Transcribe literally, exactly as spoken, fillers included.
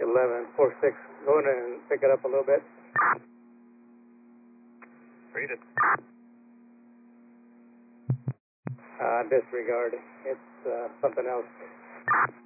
eleven four six, go in and pick it up a little bit. Read it. Uh, disregard. It's uh, something else.